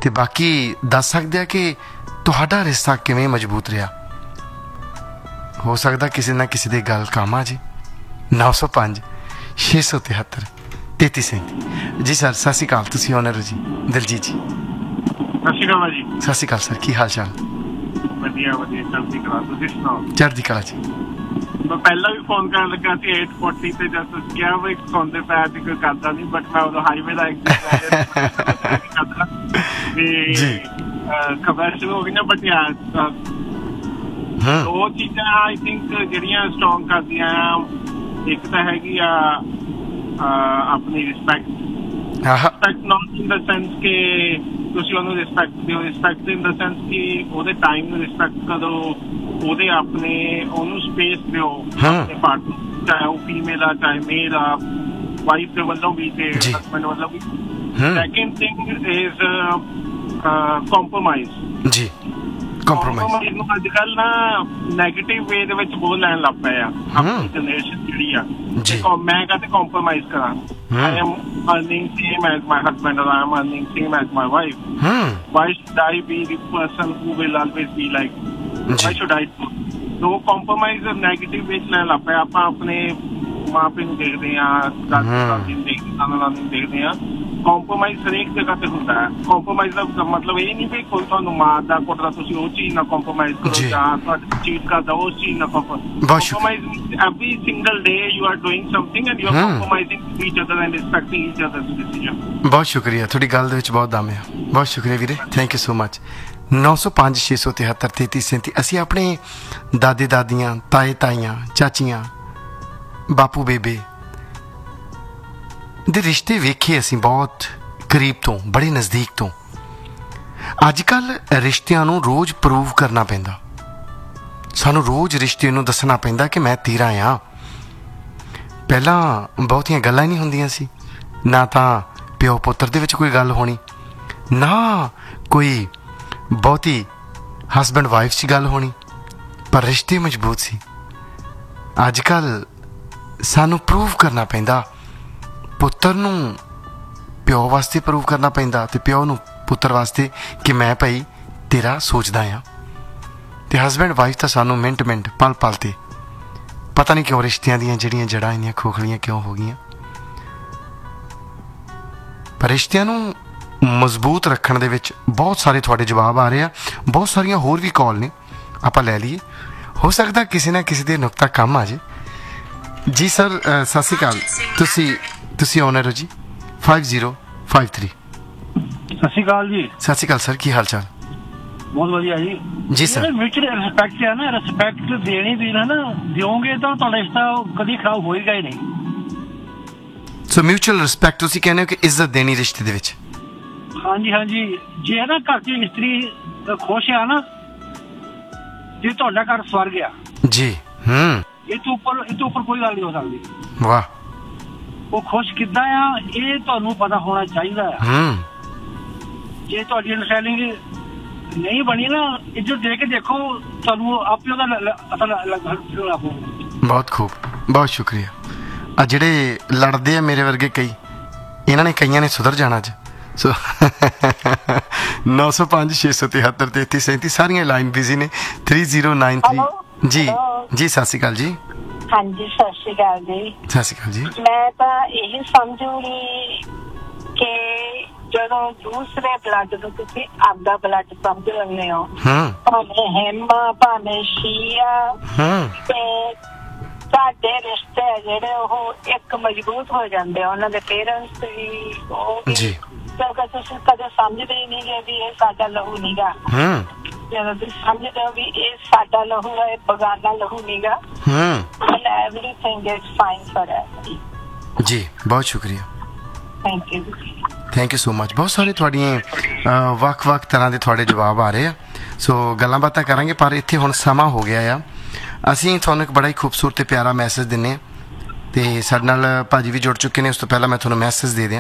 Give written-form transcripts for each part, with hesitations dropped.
ਤੇ ਬਾਕੀ ਦੱਸ ਸਕਦੇ ਆ ਕਿ ਤੁਹਾਡਾ ਰਿਸ਼ਤਾ ਕਿਵੇਂ ਮਜ਼ਬੂਤ ਰਿਹਾ। ਹੋ ਸਕਦਾ ਕਿਸੇ ਨਾ ਕਿਸੇ ਦੀ ਗੱਲ ਕੰਮ ਆ ਜੀ। 905 673 3337 ਜੀ ਸਰ ਸਤਿ ਸ਼੍ਰੀ ਅਕਾਲ। ਤੁਸੀਂ ਓਨਰ ਜੀ ਦਿਲਜੀਤ ਜੀ। ਸਤਿ ਸ਼੍ਰੀ ਅਕਾਲ ਜੀ। ਸਤਿ ਸ਼੍ਰੀ ਅਕਾਲ ਸਰ, ਕੀ ਹਾਲ ਚਾਲ? ਵਧੀਆ ਵਧੀਆ, ਚੜ੍ਹਦੀ ਕਲਾ। ਤੁਸੀਂ ਸੁਣਾਓ? ਚੜ੍ਹਦੀ ਕਲਾ ਜੀ। ਮੈਂ ਪਹਿਲਾਂ ਵੀ ਫੋਨ ਕਰਨ ਲੱਗਾ ਸੀ 840 ਤੇ ਜਦ ਤੁਸੀਂ ਕਿਹਾ ਵੀ ਸੁਣਦੇ ਪੈ ਤੇ ਕੋਈ ਕਰਦਾ ਨਹੀਂ, ਬਟ ਮੈਂ ਉਦੋਂ ਹਾਈਵੇ ਦਾ ਜੀ ਖਬਰ ਸ਼ੁਰੂ ਹੋ ਗਈ ਨਾ। ਬਟ ਯਾਰ ਦੋ ਚੀਜ਼ਾਂ ਆਈ ਥਿੰਕ ਜਿਹੜੀਆਂ ਸਟਰੋਂਗ ਕਰਦੀਆਂ ਆ, ਇੱਕ ਤਾਂ ਹੈਗੀ ਆ ਆਪਣੀ ਰਿਸਪੈਕਟ ਨੋਟ ਇਨ ਦਾ ਸੈਂਸ ਕਿ ਤੁਸੀਂ ਉਹਨੂੰ ਰਿਸਪੈਕਟ ਦਿਓ, ਰਿਸਪੈਕਟ ਇਨ ਦਾ ਸੈਂਸ ਕਿ ਉਹਦੇ ਟਾਈਮ ਨੂੰ ਰਿਸਪੈਕਟ ਕਰੋ, ਉਹਦੇ ਆਪਣੇ ਉਹਨੂੰ ਸਪੇਸ ਦਿਓ ਆਪਣੇ ਪਾਰਟਨਰ, ਚਾਹੇ ਉਹ ਫੀਮੇਲ ਆ ਚਾਹੇ ਮੇਲ ਆ, ਵਾਈਫ ਦੇ ਵੱਲੋਂ ਵੀ ਤੇ ਹਸਬੈਂਡ ਵੱਲੋਂ ਵੀ। Second thing is compromise. ਜੀ ਕੰਪਰੋਮਾਈਜ਼ ਨੂੰ ਅੱਜ ਕੱਲ੍ਹ ਨਾ ਨੈਗੇਟਿਵ ਵੇ ਦੇ ਵਿੱਚ ਬਹੁਤ ਲੈਣ ਲੱਗ ਪਏ ਆ ਆਪਣੀ ਜਨਰੇਸ਼ਨ ਜਿਹੜੀ ਆ। ਮੈਂ ਕਹਿੰਦਾ ਕੰਪਰੋਮਾਈਜ਼ ਕਰਾਂ। I am earning same as my husband or I am earning same as my wife. Why should I be the person who will always be like? Why should I do? So compromise negative ਵਿੱਚ ਲੈਣ ਲੱਗ ਪਏ ਆਪਾਂ। ਆਪਣੇ ਮਾਂ ਪਿਓ ਨੂੰ ਦੇਖਦੇ ਹਾਂ, ਦਾਦੀ ਨੂੰ ਦੇਖਦੇ, ਨਾਨਾ ਨਾਨੀ ਨੂੰ ਦੇਖਦੇ ਹਾਂ। ਕੰਪਰੋਮਾਈਜ਼ ਹਰੇਕ ਜਗ੍ਹਾ ਤੇ ਹੁੰਦਾ ਹੈ। ਕੰਪਰੋਮਾਈਜ਼ ਦਾ ਮਤਲਬ ਇਹ ਨਹੀਂ ਵੀ ਕੋਈ ਤੁਹਾਨੂੰ ਮਾਰਦਾ ਕੁੱਟਦਾ ਤੁਸੀਂ ਉਹ ਚੀਜ਼ ਨਾਲ ਕੰਪਰੋਮਾਈਜ਼ ਕਰੋ, ਜਾਂ ਤੁਹਾਡੇ ਚੀਟ ਕਰਦਾ ਉਸ ਚੀਜ਼ ਨਾਲ compromise. Every single day you are doing something and you are ਕੰਪਰੋਮਾਈਜ਼ਿੰਗ each other and ਰਿਸਪੈਕਟਿੰਗ ਈਚ others decision. ਬਹੁਤ ਸ਼ੁਕਰੀਆ, ਤੁਹਾਡੀ ਗੱਲ ਦੇ ਵਿੱਚ ਬਹੁਤ ਦਮ ਆ। ਬਹੁਤ ਸ਼ੁਕਰੀਆ ਵੀਰੇ, ਥੈਂਕ ਯੂ ਸੋ ਮਚ। 905 673 3337। ਅਸੀਂ ਆਪਣੇ ਦਾਦੇ ਦਾਦੀਆਂ, ਤਾਏ ਤਾਈਆਂ, ਚਾਚੀਆਂ, ਬਾਪੂ ਬੇਬੇ ਦੇ ਰਿਸ਼ਤੇ ਵੇਖੇ ਅਸੀਂ ਬਹੁਤ ਕਰੀਬ ਤੋਂ, ਬੜੇ ਨਜ਼ਦੀਕ ਤੋਂ। ਅੱਜ ਕੱਲ੍ਹ ਰਿਸ਼ਤਿਆਂ ਨੂੰ ਰੋਜ਼ ਪ੍ਰੂਵ ਕਰਨਾ ਪੈਂਦਾ। ਸਾਨੂੰ ਰੋਜ਼ ਰਿਸ਼ਤੇ ਨੂੰ ਦੱਸਣਾ ਪੈਂਦਾ ਕਿ ਮੈਂ ਤੇਰਾ ਆ। ਪਹਿਲਾਂ ਬਹੁਤੀਆਂ ਗੱਲਾਂ ਹੀ ਨਹੀਂ ਹੁੰਦੀਆਂ ਸੀ, ਨਾ ਤਾਂ ਪਿਓ ਪੁੱਤਰ ਦੇ ਵਿੱਚ ਕੋਈ ਗੱਲ ਹੋਣੀ, ਨਾ ਕੋਈ ਬਹੁਤੀ ਹਸਬੈਂਡ ਵਾਈਫ 'ਚ ਗੱਲ ਹੋਣੀ, ਪਰ ਰਿਸ਼ਤੇ ਮਜ਼ਬੂਤ ਸੀ। ਅੱਜ ਕੱਲ੍ਹ ਸਾਨੂੰ ਪ੍ਰੂਵ ਕਰਨਾ ਪੈਂਦਾ। ਪੁੱਤਰ ਨੂੰ ਪਿਓ ਵਾਸਤੇ ਪ੍ਰੂਵ ਕਰਨਾ ਪੈਂਦਾ ਅਤੇ ਪਿਓ ਨੂੰ ਪੁੱਤਰ ਵਾਸਤੇ ਕਿ ਮੈਂ ਭਾਈ ਤੇਰਾ ਸੋਚਦਾ ਹਾਂ। ਅਤੇ ਹਸਬੈਂਡ ਵਾਈਫ ਤਾਂ ਸਾਨੂੰ ਮਿੰਟ ਮਿੰਟ ਪਲ ਪਲ 'ਤੇ ਪਤਾ ਨਹੀਂ ਕਿਉਂ ਰਿਸ਼ਤਿਆਂ ਦੀਆਂ ਜਿਹੜੀਆਂ ਜੜ੍ਹਾਂ ਇੰਨੀਆਂ ਖੋਖਲੀਆਂ ਕਿਉਂ ਹੋ ਗਈਆਂ। ਪਰ ਰਿਸ਼ਤਿਆਂ ਨੂੰ ਮਜ਼ਬੂਤ ਰੱਖਣ ਦੇ ਵਿੱਚ ਬਹੁਤ ਸਾਰੇ ਤੁਹਾਡੇ ਜਵਾਬ ਆ ਰਹੇ ਆ। ਬਹੁਤ ਸਾਰੀਆਂ ਹੋਰ ਵੀ ਕਾਲ ਨੇ, ਆਪਾਂ ਲੈ ਲਈਏ। ਹੋ ਸਕਦਾ ਕਿਸੇ ਨਾ ਕਿਸੇ ਦੇ ਨੁਕਤਾ ਕੰਮ ਆ ਜੇ। ਜੀ ਸਰ ਸਤਿ ਸ਼੍ਰੀ ਅਕਾਲ। ਤੁਸੀਂ ਓਨਰ ਹੋ ਜੀ 5053। ਸਤਿ ਸ਼੍ਰੀ ਅਕਾਲ ਜੀ। ਸਤਿ ਸ਼੍ਰੀ ਅਕਾਲ ਸਰ, ਕੀ ਹਾਲ ਚਾਲ? ਬਹੁਤ ਵਧੀਆ ਜੀ। ਜੀ ਸਰ, ਮਿਊਚੁਅਲ ਰਿਸਪੈਕਟ ਹੈ ਨਾ, ਰਿਸਪੈਕਟ ਦੇਣੀ ਵੀ ਨਾ ਦਿਓਗੇ ਤਾਂ ਤੁਹਾਡਾ ਰਿਸ਼ਤਾ ਕਦੀ ਖਰਾਬ ਹੋਏਗਾ ਹੀ ਨਹੀਂ। ਸੋ ਮਿਊਚੁਅਲ ਰਿਸਪੈਕਟ ਤੁਸੀਂ ਕਹਿੰਦੇ ਹੋ ਕਿ ਇੱਜ਼ਤ ਦੇਣੀ ਰਿਸ਼ਤੇ ਦੇ ਵਿੱਚ। ਹਾਂਜੀ ਹਾਂਜੀ, ਜੇ ਨਾ ਘਰ ਦੀ ਇਸਤਰੀ ਖੁਸ਼ ਆ ਨਾ, ਜੇ ਤੁਹਾਡਾ ਘਰ ਸਵਰਗ ਆ ਜੀ। ਇਹ ਤੋਂ ਉੱਪਰ ਕੋਈ ਗੱਲ ਨਹੀਂ ਹੋ ਸਕਦੀ। ਵਾਹ। ਉਹ ਖੁਸ਼ ਕਿੱਦਾਂ ਆ ਇਹ ਤੁਹਾਨੂੰ ਪਤਾ ਹੋਣਾ ਚਾਹੀਦਾ ਆ। ਜੇ ਤੁਹਾਡੀ ਅੰਡਰਸਟੈਂਡਿੰਗ ਨਹੀਂ ਬਣੀ ਨਾ, ਇੱਜ਼ਤ ਦੇ ਕੇ ਦੇਖੋ, ਤੁਹਾਨੂੰ ਆਪੇ ਉਹਦਾ। ਬਹੁਤ ਖੂਬ, ਬਹੁਤ ਸ਼ੁਕਰੀਆ। ਆ ਜਿਹੜੇ ਲੜਦੇ ਆ ਮੇਰੇ ਵਰਗੇ ਕਈ, ਇਹਨਾਂ ਨੇ ਕਈਆਂ ਨੇ ਸੁਧਰ ਜਾਣਾ ਅੱਜ। ਸੋ 905 673 3337 ਸਾਰੀਆਂ ਲਾਈਨ ਬਿਜ਼ੀ ਨੇ। 3093 ਜੀ। ਜੀ ਸਤਿ ਸ਼੍ਰੀ ਅਕਾਲ ਜੀ। ਹਾਂਜੀ ਸਤਿ ਸ਼੍ਰੀ ਅਕਾਲ ਜੀ। ਸਤਿ ਸ਼੍ਰੀ ਅਕਾਲ ਜੀ। ਮੈਂ ਤਾਂ ਇਹੀ ਸਮਝੂਗੀ ਕਿ ਜਦੋਂ ਦੂਸਰੇ ਬਲੱਡ ਨੂੰ ਤੁਸੀਂ ਆਪਦਾ ਬਲੱਡ ਸਮਝ ਲੈਂਦੇ ਹੋ, ਭਾਵੇਂ ਹਿੰਮਾ ਭਾਵੇਂ ਸ਼ੀਆ, ਤੇ ਸਾਡੇ ਰਿਸ਼ਤੇ ਜਿਹੜੇ ਉਹ ਇੱਕ ਮਜ਼ਬੂਤ ਹੋ ਜਾਂਦੇ ਆ। ਉਹਨਾਂ ਦੇ ਪੇਰੈਂਟਸ ਵੀ ਉਹ ਵੀ, ਕਿਉਂਕਿ ਤੁਸੀਂ ਕਦੇ ਸਮਝਦੇ ਹੀ ਨਹੀਂ ਵੀ ਇਹ ਸਾਡਾ ਲਹੂ ਨੀਗਾ। ਜਦੋਂ ਤੁਸੀਂ ਸਮਝਦੇ ਹੋ ਵੀ ਇਹ ਸਾਡਾ ਲਹੂ ਹੈ, ਇਹ ਬਗਾਨਾ ਲਹੂ ਨੀਗਾ, everything is fine for us। ਜੀ ਬਹੁਤ ਸ਼ੁਕਰੀਆ, ਥੈਂਕ ਯੂ ਸੋ ਮਚ। ਬਹੁਤ ਸਾਰੇ ਤੁਹਾਡੀਆਂ ਵੱਖ-ਵੱਖ ਤਰ੍ਹਾਂ ਦੇ ਤੁਹਾਡੇ ਜਵਾਬ ਆ ਰਹੇ ਆ। ਸੋ ਗੱਲਾਂ ਬਾਤਾਂ ਕਰਾਂਗੇ, ਪਰ ਇੱਥੇ ਹੁਣ ਸਮਾਂ ਹੋ ਗਿਆ ਆ। ਅਸੀਂ ਤੁਹਾਨੂੰ ਇੱਕ ਬੜਾ ਹੀ ਖੂਬਸੂਰਤ ਅਤੇ ਪਿਆਰਾ ਮੈਸੇਜ ਦਿੰਦੇ ਹਾਂ, ਅਤੇ ਸਾਡੇ ਨਾਲ ਭਾਜੀ ਵੀ ਜੁੜ ਚੁੱਕੇ ਨੇ। ਉਸ ਤੋਂ ਪਹਿਲਾਂ ਮੈਂ ਤੁਹਾਨੂੰ ਮੈਸੇਜ ਦੇ ਦਿਆਂ।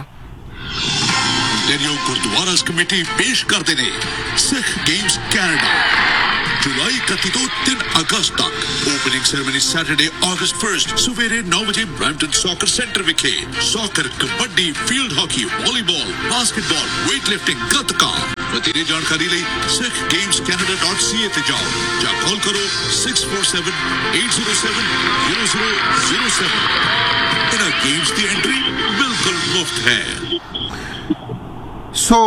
ਗੁਰਦੁਆਰਾ ਕਮੇਟੀ ਪੇਸ਼ ਕਰਦੇ ਨੇ ਸਿੱਖ ਗੇਮਸ ਕੈਨੇਡਾ, ਜੁਲਾਈ 31 ਤੋਂ 3 ਅਗਸਤ ਤੱਕ। ਓਪਨਿੰਗ ਸੈਰੇਮਨੀ ਸੈਟਰਡੇ ਅਗਸਤ 1 ਸਵੇਰੇ 9 ਵਜੇ ਬਰੈਂਪਟਨ ਸੌਕਰ ਸੈਂਟਰ ਵਿਖੇ। Soccer, kabaddi, field hockey, volleyball, basketball, weight lifting, gatka, ਵਧੇਰੇ ਜਾਣਕਾਰੀ ਲਈ sikhgamescanada.ca ਤੇ ਜਾਓ ਜਾਂ ਕਾਲ ਕਰੋ 647-807-0007। ਇਹਨਾਂ ਗੇਮਸ ਦੀ ਐਂਟਰੀ ਬਿਲਕੁਲ ਮੁਫਤ ਹੈ। ਸੋ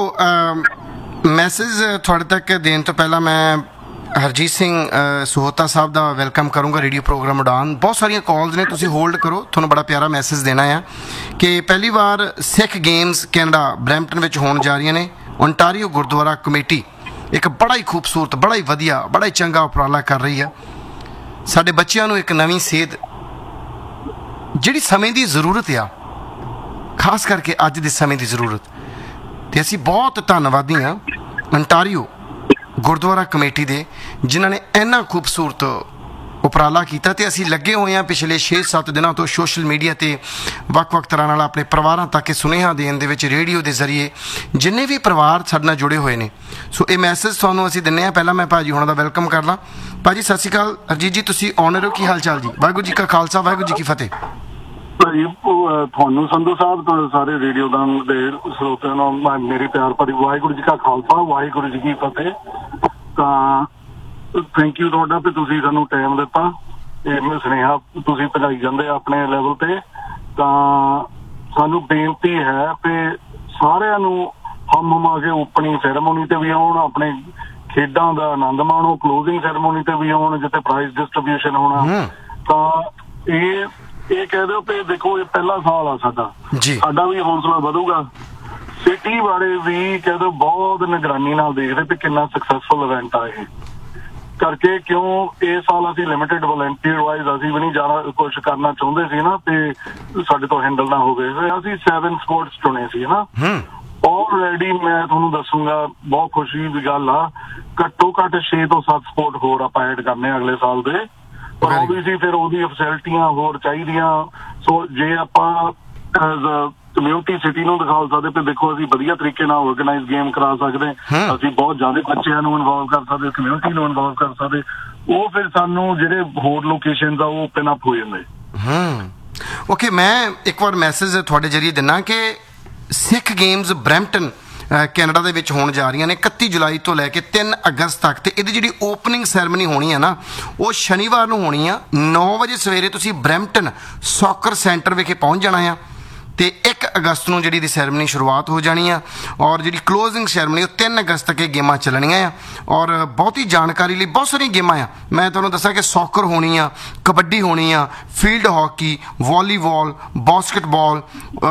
ਮੈਸੇਜ ਤੁਹਾਡੇ ਤੱਕ ਦੇਣ ਤੋਂ ਪਹਿਲਾਂ ਮੈਂ ਹਰਜੀਤ ਸਿੰਘ ਸੋਹਤਾ ਸਾਹਿਬ ਦਾ ਵੈਲਕਮ ਕਰੂੰਗਾ ਰੇਡੀਓ ਪ੍ਰੋਗਰਾਮ ਉਡਾਨ। ਬਹੁਤ ਸਾਰੀਆਂ ਕਾਲਸ ਨੇ, ਤੁਸੀਂ ਹੋਲਡ ਕਰੋ, ਤੁਹਾਨੂੰ ਬੜਾ ਪਿਆਰਾ ਮੈਸੇਜ ਦੇਣਾ ਆ ਕਿ ਪਹਿਲੀ ਵਾਰ ਸਿੱਖ ਗੇਮਸ ਕੈਨੇਡਾ ਬਰੈਂਪਟਨ ਵਿੱਚ ਹੋਣ ਜਾ ਰਹੀਆਂ ਨੇ। ਓਨਟਾਰੀਓ ਗੁਰਦੁਆਰਾ ਕਮੇਟੀ ਇੱਕ ਬੜਾ ਹੀ ਖੂਬਸੂਰਤ, ਬੜਾ ਹੀ ਵਧੀਆ, ਬੜਾ ਹੀ ਚੰਗਾ ਉਪਰਾਲਾ ਕਰ ਰਹੀ ਆ। ਸਾਡੇ ਬੱਚਿਆਂ ਨੂੰ ਇੱਕ ਨਵੀਂ ਸੇਧ ਜਿਹੜੀ ਸਮੇਂ ਦੀ ਜ਼ਰੂਰਤ ਆ, ਖਾਸ ਕਰਕੇ ਅੱਜ ਦੇ ਸਮੇਂ ਦੀ ਜ਼ਰੂਰਤ, ਤੇ ਅਸੀਂ ਬਹੁਤ ਧੰਨਵਾਦੀ ਹਾਂ ਓਨਟਾਰੀਓ ਗੁਰਦੁਆਰਾ ਕਮੇਟੀ ਦੇ ਜਿਨ੍ਹਾਂ ਨੇ ਇੰਨਾ ਖੂਬਸੂਰਤ ਉਪਰਾਲਾ ਕੀਤਾ। ਤੇ ਅਸੀਂ ਲੱਗੇ ਹੋਏ ਹਾਂ ਪਿਛਲੇ 6-7 ਦਿਨਾਂ ਤੋਂ ਸੋਸ਼ਲ ਮੀਡੀਆ ਤੇ ਵੱਖ-ਵੱਖ ਤਰ੍ਹਾਂ ਨਾਲ ਆਪਣੇ ਪਰਿਵਾਰਾਂ ਤੱਕ ਸੁਨੇਹਾ ਦੇਣ ਦੇ ਵਿੱਚ, ਰੇਡੀਓ ਦੇ ਜ਼ਰੀਏ ਜਿੰਨੇ ਵੀ ਪਰਿਵਾਰ ਸਾਡੇ ਨਾਲ ਜੁੜੇ ਹੋਏ ਨੇ। ਸੋ ਇਹ ਮੈਸੇਜ ਤੁਹਾਨੂੰ ਅਸੀਂ ਦਿੰਦੇ ਹਾਂ। ਪਹਿਲਾਂ ਮੈਂ ਭਾਜੀ ਹੋਣਾ ਦਾ ਵੈਲਕਮ ਕਰ ਲਾਂ। ਭਾਜੀ ਸਤਿ ਸ਼੍ਰੀ ਅਕਾਲ। ਅਰਜੀਤ ਜੀ ਤੁਸੀਂ ਆਨਰ ਹੋ, ਕੀ ਹਾਲ ਚਾਲ ਜੀ? ਵਾਹਿਗੁਰੂ ਜੀ ਕਾ ਖਾਲਸਾ, ਵਾਹਿਗੁਰੂ ਜੀ ਕੀ ਫਤਿਹ। ਭਾਜੀ ਤੁਹਾਨੂੰ ਸੰਧੂ ਸਾਹਿਬ ਤੋਂ ਸਾਰੇ ਰੇਡੀਓ ਦੇ ਸਰੋਤਿਆਂ ਨੂੰ ਮੇਰੀ ਪਿਆਰ ਭਰੀ ਵਾਹਿਗੁਰੂ ਜੀ ਕਾ ਖਾਲਸਾ, ਵਾਹਿਗੁਰੂ ਜੀ ਕੀ ਫਤਿਹ। ਤਾਂ ਥੈਂਕ ਯੂ ਤੁਹਾਡਾ ਵੀ ਤੁਸੀਂ ਸਾਨੂੰ ਟਾਈਮ ਦਿੱਤਾ, ਇਹ ਸੁਨੇਹਾ ਤੁਸੀਂ ਪਹੁੰਚਾਈ ਜਾਂਦੇ ਆਪਣੇ ਲੈਵਲ ਤੇ। ਤਾਂ ਸਾਨੂੰ ਬੇਨਤੀ ਹੈ ਕਿ ਸਾਰਿਆਂ ਨੂੰ ਹਮਾ ਕੇ ਓਪਨਿੰਗ ਸੈਰੇਮੋਨੀ ਤੇ ਵੀ ਆਉਣ, ਆਪਣੇ ਖੇਡਾਂ ਦਾ ਆਨੰਦ ਮਾਣੋ, ਕਲੋਜ਼ਿੰਗ ਸੈਰੇਮੋਨੀ ਤੇ ਵੀ ਆਉਣ ਜਿੱਥੇ ਪ੍ਰਾਈਜ਼ ਡਿਸਟਰੀਬਿਊਸ਼ਨ ਹੋਣਾ। ਤਾਂ ਇਹ ਕਹਿ ਦਿਓ ਕਿ ਦੇਖੋ ਇਹ ਪਹਿਲਾ ਸਾਲ ਆ ਸਾਡਾ ਵੀ ਹੌਸਲਾ ਵਧੂਗਾ। ਸਿਟੀ ਬਾਰੇ ਵੀ ਕਹਿ ਦਿਓ ਬਹੁਤ ਨਿਗਰਾਨੀ ਨਾਲ ਦੇਖਦੇ ਵੀ ਕਿੰਨਾ ਸਕਸੈਸਫੁਲ ਇਵੈਂਟ ਆ ਇਹ ਕਰਕੇ। ਕਿਉਂ ਇਸ ਸਾਲ ਅਸੀਂ ਲਿਮਿਟਡ ਵਲੰਟੀਅਰ ਵਾਈਜ਼ ਅਸੀਂ ਵੀ ਨਹੀਂ ਜ਼ਿਆਦਾ ਕੁਛ ਕਰਨਾ ਚਾਹੁੰਦੇ ਸੀ ਨਾ, ਤੇ ਸਾਡੇ ਤੋਂ ਹੈਂਡਲ ਨਾ ਹੋ ਗਏ। ਅਸੀਂ 7 ਸਪੋਰਟਸ ਚੁਣੇ ਸੀ ਨਾ। ਆਲਰੇਡੀ ਮੈਂ ਤੁਹਾਨੂੰ ਦੱਸੂਗਾ, ਬਹੁਤ ਖੁਸ਼ੀ ਦੀ ਗੱਲ ਆ, ਘੱਟੋ ਘੱਟ 6 ਤੋਂ 7 ਸਪੋਰਟ ਹੋਰ ਆਪਾਂ ਐਡ ਕਰਨੇ ਅਗਲੇ ਸਾਲ ਦੇ। ਪਰ ਉਹ ਵੀ ਸੀ ਫਿਰ ਉਹਦੀ ਫੈਸਿਲਿਟੀਆਂ ਹੋਰ ਚਾਹੀਦੀਆਂ। ਸੋ ਜੇ ਆਪਾਂ ਐਜ਼ ਕਮਿਊਨਿਟੀ ਸਿਟੀ ਨੂੰ ਦਿਖਾ ਸਕਦੇ ਤੇ ਦੇਖੋ ਅਸੀਂ ਵਧੀਆ ਤਰੀਕੇ ਨਾਲ ਆਰਗੇਨਾਈਜ਼ ਗੇਮ ਕਰਾ ਸਕਦੇ, ਅਸੀਂ ਬਹੁਤ ਜ਼ਿਆਦਾ ਬੱਚਿਆਂ ਨੂੰ ਇਨਵੋਲਵ ਕਰ ਸਕਦੇ, ਕਮਿਊਨਿਟੀ ਨੂੰ ਇਨਵੋਲਵ ਕਰ ਸਕਦੇ। ਉਹ ਫਿਰ ਸਾਨੂੰ ਜਿਹੜੇ ਹੋਰ ਲੋਕੇਸ਼ਨ ਆ ਉਹ ਓਪਨ ਅਪ ਹੋ ਜਾਂਦੇ। ਓਕੇ, ਮੈਂ ਇੱਕ ਵਾਰ ਮੈਸੇਜ ਤੁਹਾਡੇ ਜਰੀਏ ਦਿੰਨਾ ਕਿ ਸਿੱਖ ਗੇਮਸ ਬਰੈਂਪਟਨ ਕੈਨੇਡਾ ਦੇ ਵਿੱਚ ਹੋਣ ਜਾ ਰਹੀਆਂ ਨੇ 31 ਜੁਲਾਈ ਤੋਂ ਲੈ ਕੇ 3 ਅਗਸਤ ਤੱਕ। ਤੇ ਇਹਦੀ ਜਿਹੜੀ ਓਪਨਿੰਗ ਸੈਰੇਮਨੀ ਹੋਣੀ ਹੈ ਨਾ, ਉਹ ਸ਼ਨੀਵਾਰ ਨੂੰ ਹੋਣੀ ਆ 9 ਵਜੇ ਸਵੇਰੇ। ਤੁਸੀਂ ਬਰੈਂਪਟਨ ਸੌਕਰ ਸੈਂਟਰ ਵਿਖੇ ਪਹੁੰਚ ਜਾਣਾ ਆ ਤੇ 1 ਅਗਸਤ ਨੂੰ ਜਿਹੜੀ ਦੀ ਸੈਰੇਮਨੀ ਸ਼ੁਰੂਆਤ ਹੋ ਜਾਣੀ ਆ, ਔਰ ਜਿਹੜੀ ਕਲੋਜ਼ਿੰਗ ਸੈਰੇਮਨੀ ਉਹ 3 ਅਗਸਤ ਤੱਕ ਇਹ ਗੇਮਾਂ ਚੱਲਣੀਆਂ ਆ। ਔਰ ਬਹੁਤੀ ਜਾਣਕਾਰੀ ਲਈ ਬਹੁਤ ਸਾਰੀਆਂ ਗੇਮਾਂ ਆ। ਮੈਂ ਤੁਹਾਨੂੰ ਦੱਸਾਂ ਕਿ ਸੌਕਰ ਹੋਣੀ ਆ, ਕਬੱਡੀ ਹੋਣੀ ਆ, field hockey, volleyball, basketball,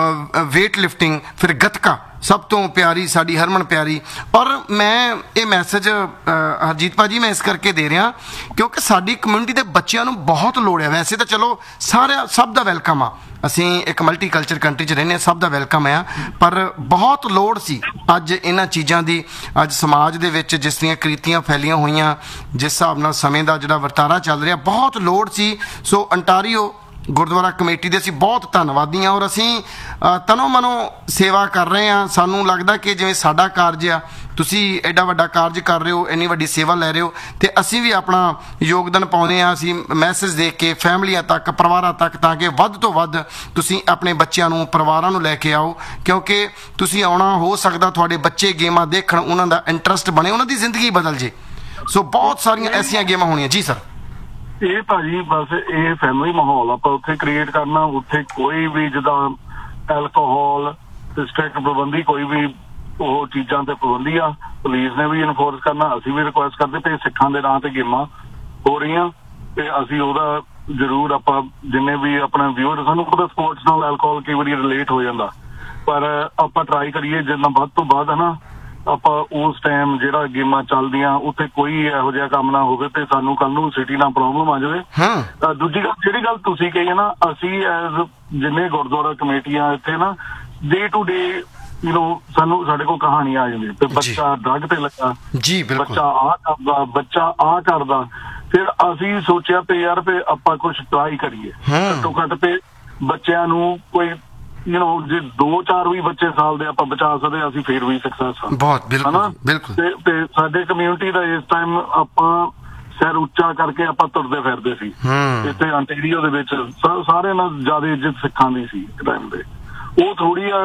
weight lifting, ਫਿਰ ਗੱਤਕਾ, ਸਭ ਤੋਂ ਪਿਆਰੀ ਸਾਡੀ ਹਰਮਨ ਪਿਆਰੀ। ਔਰ ਮੈਂ ਇਹ ਮੈਸੇਜ ਹਰਜੀਤ ਭਾਜੀ ਮੈਂ ਇਸ ਕਰਕੇ ਦੇ ਰਿਹਾ ਕਿਉਂਕਿ ਸਾਡੀ ਕਮਿਊਨਿਟੀ ਦੇ ਬੱਚਿਆਂ ਨੂੰ ਬਹੁਤ ਲੋੜ ਹੈ। ਵੈਸੇ ਤਾਂ ਚਲੋ ਸਭ ਦਾ ਵੈਲਕਮ ਆ, ਅਸੀਂ ਇੱਕ ਮਲਟੀ ਕਲਚਰ ਕੰਟਰੀ 'ਚ ਰਹਿੰਦੇ ਹਾਂ, ਸਭ ਦਾ ਵੈਲਕਮ ਆ, ਪਰ ਬਹੁਤ ਲੋੜ ਸੀ ਅੱਜ ਇਹਨਾਂ ਚੀਜ਼ਾਂ ਦੀ। ਅੱਜ ਸਮਾਜ ਦੇ ਵਿੱਚ ਜਿਸ ਦੀਆਂ ਕ੍ਰੀਤੀਆਂ ਫੈਲੀਆਂ ਹੋਈਆਂ, ਜਿਸ ਹਿਸਾਬ ਨਾਲ ਸਮੇਂ ਦਾ ਜਿਹੜਾ ਵਰਤਾਰਾ ਚੱਲ ਰਿਹਾ, ਬਹੁਤ ਲੋੜ ਸੀ। ਸੋ ਓਨਟਾਰੀਓ ਗੁਰਦੁਆਰਾ ਕਮੇਟੀ ਦੇ ਅਸੀਂ ਬਹੁਤ ਧੰਨਵਾਦੀ ਹਾਂ, ਔਰ ਅਸੀਂ ਤਨੋਂ ਮਨੋਂ ਸੇਵਾ ਕਰ ਰਹੇ ਹਾਂ। ਸਾਨੂੰ ਲੱਗਦਾ ਕਿ ਜਿਵੇਂ ਸਾਡਾ ਕਾਰਜ ਆ, ਤੁਸੀਂ ਐਡਾ ਵੱਡਾ ਕਾਰਜ ਕਰ ਰਹੇ ਹੋ, ਇੰਨੀ ਵੱਡੀ ਸੇਵਾ ਲੈ ਰਹੇ ਹੋ, ਤੇ ਅਸੀਂ ਵੀ ਆਪਣਾ ਯੋਗਦਾਨ ਪਾਉਂਦੇ ਹਾਂ। ਅਸੀਂ ਮੈਸੇਜ ਦੇ ਕੇ ਫੈਮਲੀਆਂ ਤੱਕ, ਪਰਿਵਾਰਾਂ ਤੱਕ, ਤਾਂ ਕਿ ਵੱਧ ਤੋਂ ਵੱਧ ਤੁਸੀਂ ਆਪਣੇ ਬੱਚਿਆਂ ਨੂੰ, ਪਰਿਵਾਰਾਂ ਨੂੰ ਲੈ ਕੇ ਆਓ, ਕਿਉਂਕਿ ਤੁਸੀਂ ਆਉਣਾ, ਹੋ ਸਕਦਾ ਤੁਹਾਡੇ ਬੱਚੇ ਗੇਮਾਂ ਦੇਖਣ, ਉਹਨਾਂ ਦਾ ਇੰਟਰਸਟ ਬਣੇ, ਉਹਨਾਂ ਦੀ ਜ਼ਿੰਦਗੀ ਬਦਲ ਜੇ। ਸੋ ਬਹੁਤ ਸਾਰੀਆਂ ਐਸੀਆਂ ਗੇਮਾਂ ਹੋਣੀਆਂ। ਜੀ ਸਰ। ਇਹ ਭਾਜੀ ਬਸ ਇਹ ਫੈਮਿਲੀ ਮਾਹੌਲ ਆਪਾਂ ਉੱਥੇ ਕ੍ਰੀਏਟ ਕਰਨਾ। ਉੱਥੇ ਕੋਈ ਵੀ ਜਿੱਦਾਂ ਐਲਕੋਹਲ ਸਟ੍ਰਿਕਟ ਪਾਬੰਦੀ, ਕੋਈ ਵੀ ਉਹ ਚੀਜ਼ਾਂ ਤੇ ਪਾਬੰਦੀ ਆ। ਪੁਲਿਸ ਨੇ ਵੀ ਇਨਫੋਰਸ ਕਰਨਾ, ਅਸੀਂ ਵੀ ਰਿਕੁਐਸਟ ਕਰਦੇ ਤੇ ਸਿੱਖਾਂ ਦੇ ਨਾਂ ਤੇ ਗੇਮਾਂ ਹੋ ਰਹੀਆਂ ਤੇ ਅਸੀਂ ਉਹਦਾ ਜ਼ਰੂਰ ਆਪਾਂ ਜਿੰਨੇ ਵੀ ਆਪਣੇ ਵਿਊਅਰ, ਸਾਨੂੰ ਪਤਾ ਸਪੋਰਟਸ ਨਾਲ ਐਲਕੋਹਲ ਕਈ ਵਾਰੀ ਰਿਲੇਟ ਹੋ ਜਾਂਦਾ, ਪਰ ਆਪਾਂ ਟਰਾਈ ਕਰੀਏ ਜਿੰਨਾ ਵੱਧ ਤੋਂ ਵੱਧ ਹਨਾ ਆਪਾਂ ਉਸ ਟਾਈਮ ਜਿਹੜਾ ਗੇਮਾਂ ਚੱਲਦੀਆਂ ਉੱਥੇ ਕੋਈ ਇਹੋ ਜਿਹਾ ਕੰਮ ਨਾ ਹੋਵੇ ਤੇ ਸਾਨੂੰ ਕੱਲ ਨੂੰ ਸਿਟੀ ਨਾਲ ਪ੍ਰੋਬਲਮ ਆ ਜਾਵੇ। ਦੂਜੀ ਗੱਲ, ਜਿਹੜੀ ਗੱਲ ਤੁਸੀਂ ਕਹੀ ਹੈ ਨਾ, ਅਸੀਂ ਐਜ਼ ਜਿੰਨੇ ਗੁਰਦੁਆਰਾ ਕਮੇਟੀਆਂ ਇੱਥੇ ਨਾ ਡੇ ਟੂ ਡੇ ਸਾਨੂੰ ਸਾਡੇ ਕੋਲ ਕਹਾਣੀ ਆ ਜਾਂਦੀ ਤੇ ਬੱਚਾ ਡਰੱਗ ਤੇ ਲੱਗਾ, ਬੱਚਾ ਬੱਚਾ ਆਹ ਕਰਦਾ। ਫਿਰ ਅਸੀਂ ਸੋਚਿਆ ਤੇ ਯਾਰ ਫਿਰ ਆਪਾਂ ਕੁਛ ਟਰਾਈ ਕਰੀਏ, ਘੱਟੋ ਘੱਟ ਤੇ ਬੱਚਿਆਂ ਨੂੰ ਕੋਈ ਜੇ 2-4 ਵੀ ਬੱਚੇ ਸਾਲ ਦੇ ਆਪਾਂ ਬਚਾ ਸਕਦੇ ਅਸੀਂ ਫਿਰ ਵੀ ਸਕਸੈਸ ਹਾਂ। ਬਹੁਤ ਬਿਲਕੁਲ। ਤੇ ਸਾਡੇ ਕਮਿਊਨਿਟੀ ਦਾ ਇਸ ਟਾਈਮ ਆਪਾਂ ਸਿਰ ਉੱਚਾ ਕਰਕੇ ਆਪਾਂ ਤੁਰਦੇ ਫਿਰਦੇ ਸੀ ਇੱਥੇ ontario ਦੇ ਵਿੱਚ। ਸਾਰਿਆਂ ਨਾਲ ਜ਼ਿਆਦਾ ਇੱਜ਼ਤ ਸਿੱਖਾਂ ਦੀ ਸੀ ਇੱਕ ਟਾਈਮ ਦੇ। ਉਹ ਥੋੜੀ